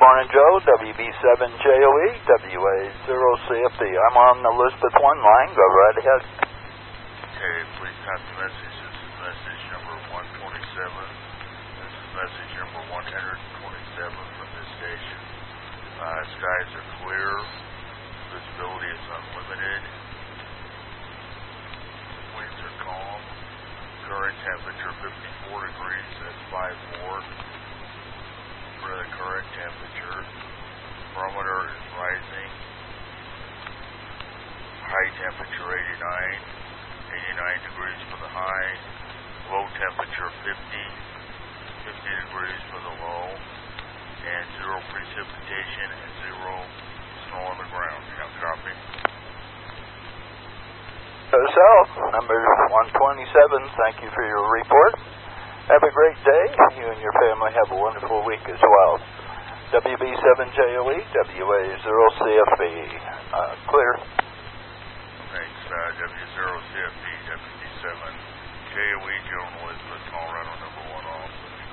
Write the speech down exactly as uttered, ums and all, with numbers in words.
Morning, Joe. W B seven J O E, W A zero C F B. I'm on Elizabeth one line. Go right ahead. Okay, please pass the message. This is message number one twenty-seven. This is message number one twenty-seven from this station. Uh, skies are clear. Visibility is unlimited. Winds are calm. Current temperature fifty-four degrees. That's five four. For the current temperature. Barometer is rising. High temperature eighty-nine. eighty-nine degrees for the high. Low temperature fifty. fifty degrees for the low. And zero precipitation and zero snow on the ground. You have copy? South, number one twenty-seven. Thank you for your report. Have a great day. You and your family have a wonderful week as well. W B seven J O E, W A zero C F B. Uh, clear. Thanks. Uh, W zero C F B, W B seven J O E, Joe and Elizabeth, Colorado, number one off.